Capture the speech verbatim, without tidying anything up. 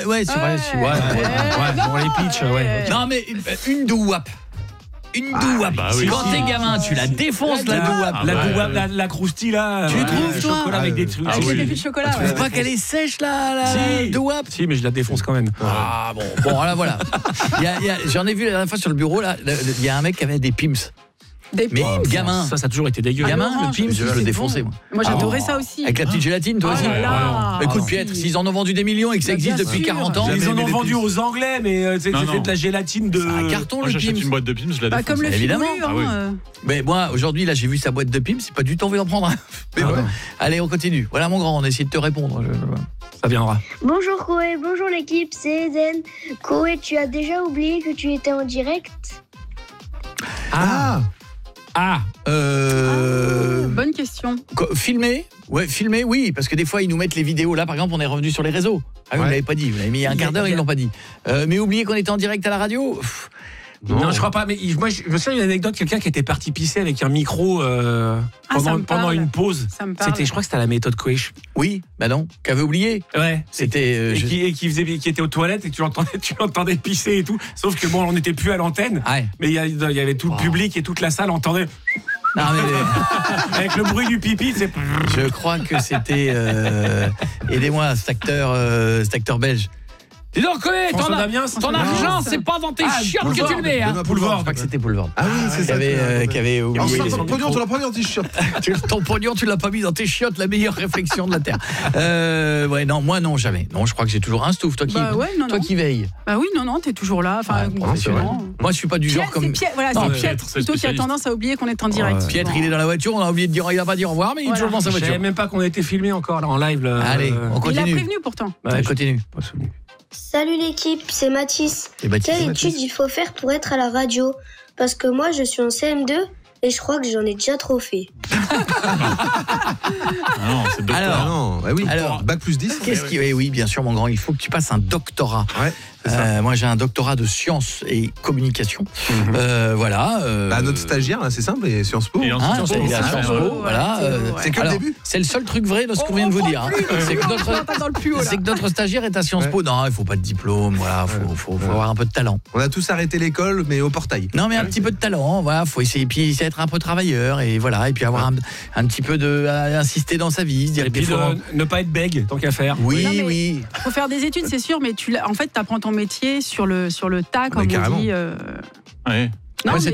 ouais, c'est vrai. Ouais, ouais, ouais, pour les pitchs, ouais. Non, mais une douap. Une douap. bah oui. Quand t'es gamin, tu la défonces, la douap. La ouais. douap, la, la croustille là. Tu ouais, trouves, le toi chocolat avec des trucs. Ah Avec oui. les pépites de chocolat. Tu ouais. trouves pas qu'elle est sèche, là, la Si. douap? Si, mais je la défonce quand même. Ah bon, bon, là, voilà. Il y a, il y a, j'en ai vu la dernière fois sur le bureau, là, il y a un mec qui avait des pims. Des Mais pims. gamin. Ça, ça a toujours été dégueu. Gamin, Ah, le pim, je- je le c'est défonçais, bon. moi. Moi, j'adorais Ah. ça aussi. Avec la petite gélatine, toi Oh aussi. là là. Écoute, Ah, Pietre, si. s'ils en ont vendu des millions et que ça Bah, existe bien depuis sûr. quarante ans, Jamais Ils en aimé ont les vendu Pims. aux Anglais, mais euh, c'est Non, c'est non. de la gélatine de. c'est un carton, Moi, le j'achète Pims. une boîte de Pims, je la Bah, défonce. comme le Évidemment. figuru, Ah oui. hein, euh. Mais moi, aujourd'hui, là, j'ai vu sa boîte de Pims, c'est pas du tout envie d'en prendre un. Mais Ah bon. ouais. Allez, on continue. Voilà, mon grand, on essaie de te répondre. Je- Ça viendra. Bonjour Koé, bonjour l'équipe, c'est Eden. Koé, tu as déjà oublié que tu étais en direct? Ah Ah Euh... Bonne question. Quoi, filmer? Ouais, filmer, oui, parce que des fois, ils nous mettent les vidéos. Là, par exemple, on est revenu sur les réseaux. Ah, vous Ouais. l'avez pas dit. Vous l'avez mis il y a un Il y a- quart d'heure, il y ils a- l'ont pas dit. Euh, mais oubliez qu'on était en direct à la radio. Pff, non. je crois pas. Mais il- moi, je je me souviens d'une anecdote, quelqu'un qui était parti pisser avec un micro euh, Ah, ça pendant, me pendant parle. une pause. Ça me parle. C'était, je crois que c'était à la méthode Coach. Oui, bah non. Qu'avait oublié? Ouais. C'était. euh, Et je- qui, et qui faisait, qui était aux toilettes et tu l'entendais, tu l'entendais pisser et tout. Sauf que bon, on n'était plus à l'antenne. Ah ouais. Mais il y, a- il y avait tout le Oh. public et toute la salle entendait Non, mais, avec le bruit du pipi. C'est je crois que c'était. Euh, aidez-moi, cet acteur, euh, cet acteur belge. Dis donc, Collet, ton, François a- Damiens. ton argent, c'est pas dans tes Ah, chiottes que Boulevard. tu le mets, hein. Benoît Boulevard. Boulevard. Je crois que c'était Boulevard. Ah oui, c'est Qui ça. avait, que- euh, qui avait Alors, oublié. ça, ton pognon, tu l'as pas mis en t-shirt. Tu- Ton pognon, tu l'as pas mis dans tes chiottes, la meilleure réflexion de la Terre. Euh, ouais, non, moi non, jamais. Non, je crois que j'ai toujours un stouff. Toi qui, Bah ouais, non, toi non. qui veille. Bah oui, non, non, t'es toujours là. Enfin, Ouais, professionnellement. Moi, je suis pas du genre Piètre, comme. c'est Piètre, voilà, Non, c'est Piètre, Piètre c'est plutôt qui a spécialiste. tendance à oublier qu'on est en direct. Ouais. Piètre, il est dans la voiture, on a oublié de dire, il va pas dire au revoir, mais il est Voilà. toujours dans sa Je savais voiture. même pas qu'on a été filmé encore là en live. Là. Allez, Euh, on Il a continue. prévenu pourtant. ouais, on je- continue. pas souvenu. Salut l'équipe, c'est Mathis. Et Baptiste. Quelle étude il faut faire pour être à la radio? Parce que moi, je suis en C M deux et je crois que j'en ai déjà trop fait. Ah non, c'est docteur. Alors, Ah non, bah oui. Alors, bac plus dix. Qu'est-ce qui. Oui, oui, bien sûr, mon grand, il faut que tu passes un doctorat. Ouais, c'est ça. Euh, moi, j'ai un doctorat de sciences et communication. Euh, voilà. euh, Bah, notre stagiaire, là, c'est simple, et Sciences Po. Et en Hein, Sciences c'est Po, il est à c'est Sciences ça, Po, ouais. voilà. Ouais, euh, C'est que le alors, début. C'est le seul truc vrai de ce qu'on vient de vous dire. hein. C'est que notre, Pas dans le plus haut, là. c'est que notre stagiaire est à Sciences Po. Non, il faut pas de diplôme. Voilà, faut, faut, faut avoir un peu de talent. On a tous arrêté l'école, mais au portail. Non, mais un petit peu de talent. Voilà, faut essayer. Puis essayer d'être un peu travailleur et voilà, et puis avoir un, un petit peu de à insister dans sa vie, se dire Et qu'il puis faut. de ne pas être bègue tant qu'à faire. Oui, Non, mais- oui. Faut faire des études, c'est sûr, mais tu l'as- en fait, t'apprends ton métier sur le sur le tas, comme on carrément. dit. euh. Ouais. Non, Ouais, mais